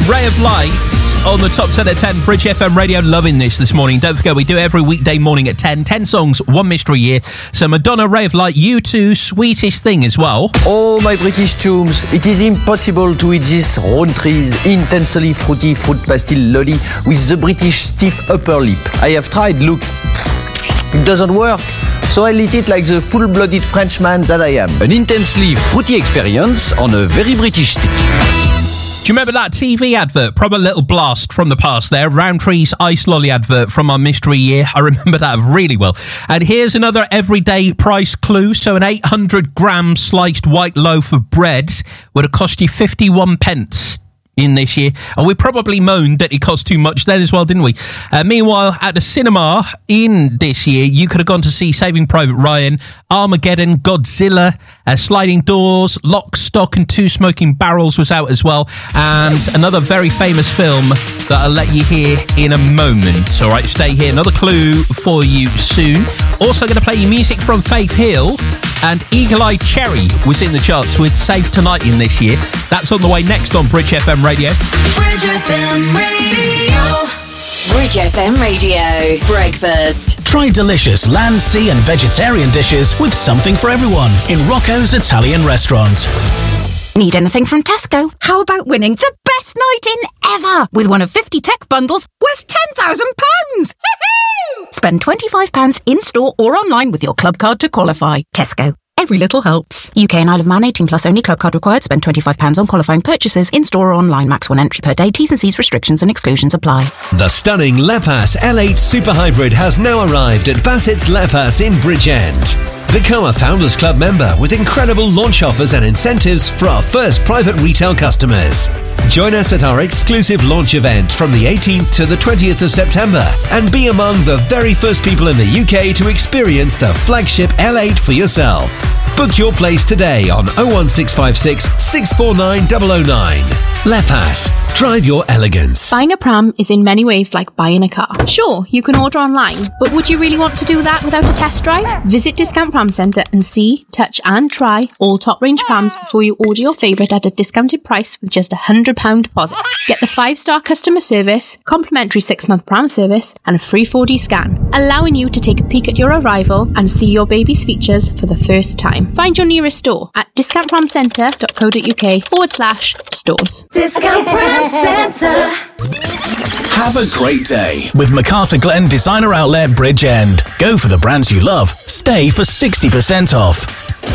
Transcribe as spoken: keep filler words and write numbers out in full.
Ray of Light on the top ten at ten. Bridge F M Radio, loving this this morning. Don't forget, we do every weekday morning at ten. ten songs, one mystery year. So Madonna, Ray of Light, U two, Sweetest Thing as well. Oh, my British chums, it is impossible to eat this round trees, intensely fruity fruit pastille lolly with the British stiff upper lip. I have tried, look, it doesn't work. So I'll eat it like the full-blooded Frenchman that I am. An intensely fruity experience on a very British stick. Do you remember that T V advert? Probably a little blast from the past there. Rowntree's Ice Lolly advert from our mystery year. I remember that really well. And here's another everyday price clue. So an eight hundred gram sliced white loaf of bread would have cost you fifty-one pence in this year. And we probably moaned that it cost too much then as well, didn't we? Uh, meanwhile, at the cinema in this year, you could have gone to see Saving Private Ryan, Armageddon, Godzilla, uh, Sliding Doors, Lock, Stock and Two Smoking Barrels was out as well. And another very famous film that I'll let you hear in a moment. All right, stay here. Another clue for you soon. Also going to play you music from Faith Hill, and Eagle Eye Cherry was in the charts with Save Tonight in this year. That's on the way next on Bridge F M Radio. Bridge F M Radio. Bridge F M Radio. Breakfast. Try delicious land, sea and vegetarian dishes with something for everyone in Rocco's Italian Restaurant. Need anything from Tesco? How about winning the best night in ever with one of fifty tech bundles worth ten thousand pounds? Spend twenty-five pounds in-store or online with your club card to qualify. Tesco. Every little helps. U K and Isle of Man, eighteen plus only. Club card required. Spend twenty-five pounds on qualifying purchases in-store or online. Max one entry per day. T's and C's, restrictions and exclusions apply. The stunning Lepas L eight Super Hybrid has now arrived at Bassett's Lepas in Bridgend. Become a Founders Club member with incredible launch offers and incentives for our first private retail customers. Join us at our exclusive launch event from the eighteenth to the twentieth of September and be among the very first people in the U K to experience the flagship L eight for yourself. Book your place today on oh one six five six, six four nine oh oh nine. Lepas. Drive your elegance. Buying a pram is in many ways like buying a car. Sure, you can order online, but would you really want to do that without a test drive? Visit Discount Pram Centre and see, touch and try all top range prams before you order your favourite at a discounted price with just a one hundred pounds deposit. Get the five star customer service, complimentary six month pram service and a free four D scan, allowing you to take a peek at your arrival and see your baby's features for the first time. Find your nearest store at discountpramcentre.co.uk forward slash stores. Discount Pram Centre. Have a great day with MacArthur Glen Designer Outlet Bridgend. Go for the brands you love. Stay for sixty percent off.